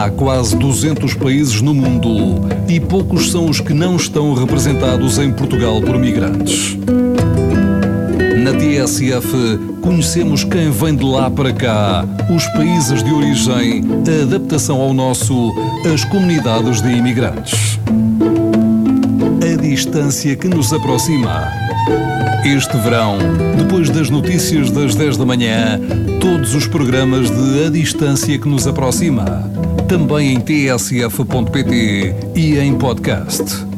Há quase 200 países no mundo e poucos são os que não estão representados em Portugal por migrantes. Na TSF, conhecemos quem vem de lá para cá, os países de origem, a adaptação ao nosso, as comunidades de imigrantes. A distância que nos aproxima. Este verão, depois das notícias das 10 da manhã, todos os programas de A Distância que nos aproxima. Também em tsf.pt e em podcast.